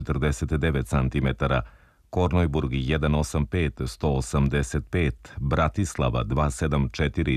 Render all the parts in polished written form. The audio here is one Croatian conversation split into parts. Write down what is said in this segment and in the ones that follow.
49 cm, Kornojburg 185 185, Bratislava 274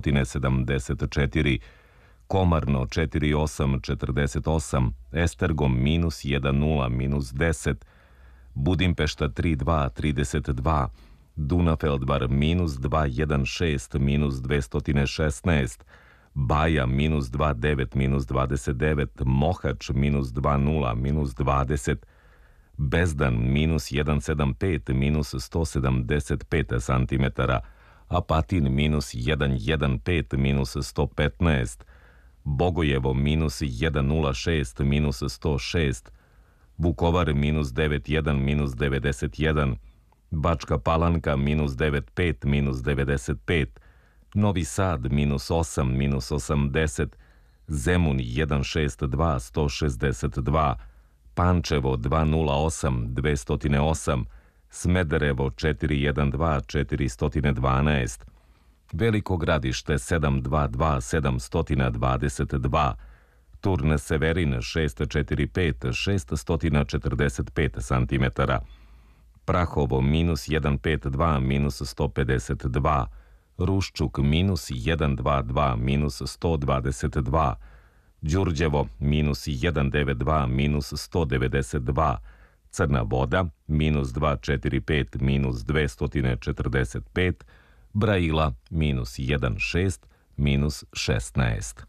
274, Komarno 48 48, Estergom -10 -10, Budimpešta 32 32, Dunafeldvar -216 -216, Baja -29 -29, Mohač -20 -20, Bezdan -175 -175 cm, Apatin -115 -115, Bogojevo -106 -106, Vukovar -91 -91, Bačka Palanka -95 -95, Novi Sad -8 -80, Zemun 162 162, Pančevo 208 208, Smederevo 412 412, Veliko Gradište 722 722, Turn Severin 645 645 cm, Prahovo -152 -152, Ruščuk -122 -122, Đurđevo -192 -192, Crna Voda -245 -245, Braila -16 -16.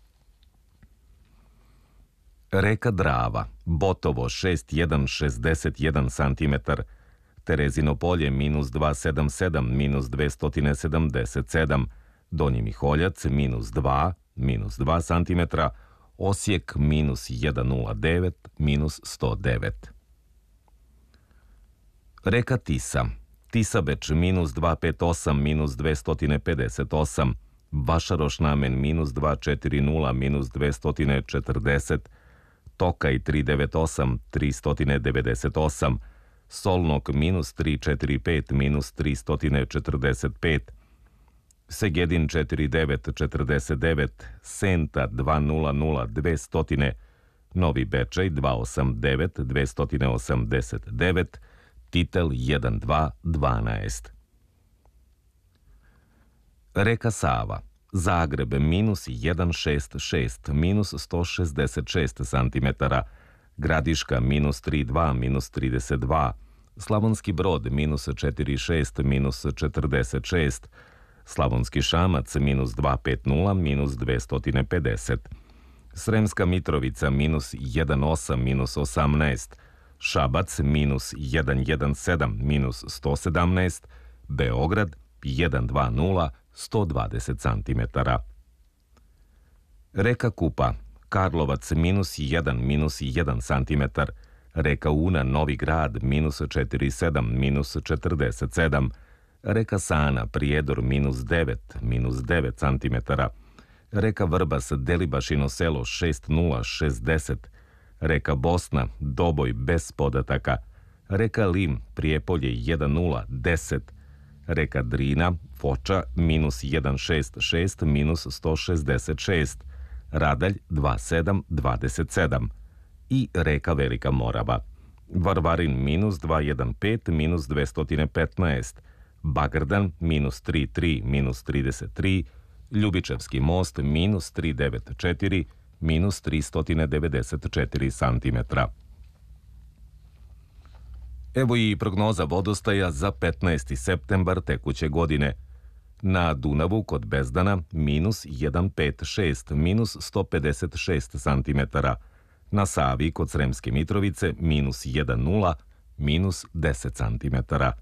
Reka Drava, Botovo 6161 cm, Terezino polje -277 -277, Donji Miholjac -2 cm, Osijek -109 -109. Reka Tisa, Tisabeč -258 -258, Vašaroš namen -240 -240, Tokaj 398 398, Solnok -345 -345, Segedin 4949, Senta 200 200, Novi Bečej 289 289, Titel 1212. Reka Sava, Zagreb -166 -166 cm, Gradiška -32 -32, Slavonski Brod -46 -46, Slavonski Šamac -250 -250, Sremska Mitrovica -18 -18, Šabac -117 -117, Beograd 120 120 cm. Reka Kupa, Karlovac -1 -1 cm, Reka Una Novi Grad -47 -47, Reka Sana Prijedor -9 -9 cm, Reka Vrbas Delibašino selo 6060, Reka Bosna Doboj bez podataka, Reka Lim Prijepolje 1010, Reka Drina Foča -166 -166, Radalj 2727 i Reka Velika Morava, Varvarin -215 -215, Bagrdan -33 -33, Ljubičevski most -394 -394 cm. Evo i prognoza vodostaja za 15. septembar tekuće godine. Na Dunavu kod Bezdana -156 -156 cm, na Savi kod Sremske Mitrovice -10 -10 cm.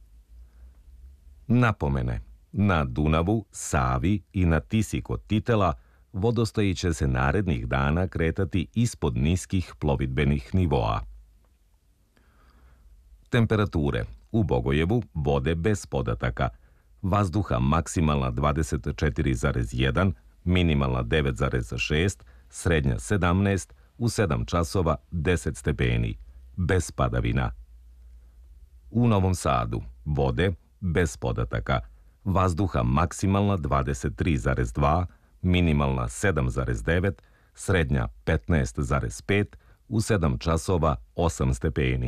Napomene, na Dunavu, Savi i na Tisi kod Titela vodostaji će se narednih dana kretati ispod niskih plovidbenih nivoa. Temperature: u Bogojevu vode bez podataka, vazduha maksimalna 24,1, minimalna 9,6, srednja 17, u 7 časova 10 stepeni, bez padavina. U Novom Sadu vode bez podataka, vazduha maksimalna 23,2, minimalna 7,9, srednja 15,5, u 7 časova 8 stepeni.